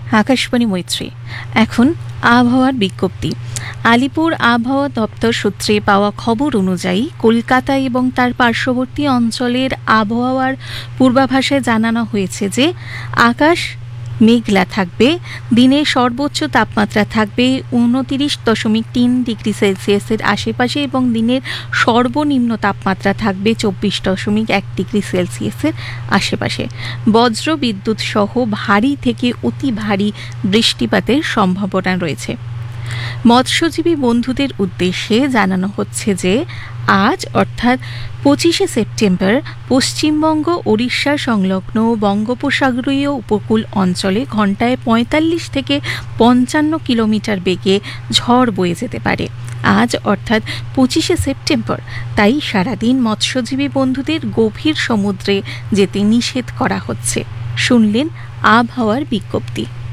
আকাশবাণী মৈত্রী। এখন আবহাওয়ার বিজ্ঞপ্তি। আলিপুর আবহাওয়া দপ্তর সূত্রে পাওয়া খবর অনুযায়ী কলকাতা এবং তার পার্শ্ববর্তী অঞ্চলের আবহাওয়ার পূর্বাভাসে জানানো হয়েছে যে আকাশ মেঘলা থাকবে। দিনের সর্বোচ্চ তাপমাত্রা থাকবে 29.3 ডিগ্রি সেলসিয়াসের আশেপাশে এবং দিনের সর্বনিম্ন তাপমাত্রা থাকবে 24.1 ডিগ্রি সেলসিয়াসের আশেপাশে। বজ্র বিদ্যুৎ সহ ভারী থেকে অতি ভারী বৃষ্টিপাতের সম্ভাবনা রয়েছে। মৎস্যজীবী বন্ধুদের উদ্দেশ্যে জানানো হচ্ছে যে আজ অর্থাৎ 25শে সেপ্টেম্বর পশ্চিমবঙ্গ ওড়িশা সংলগ্ন বঙ্গোপসাগরীয় উপকূল অঞ্চলে ঘণ্টায় 45 থেকে 55 কিলোমিটার বেগে ঝড় বয়ে যেতে পারে। আজ অর্থাৎ 25শে সেপ্টেম্বর, তাই সারাদিন মৎস্যজীবী বন্ধুদের গভীর সমুদ্রে যেতে নিষেধ করা হচ্ছে। শুনলেন আবহাওয়ার বিজ্ঞপ্তি।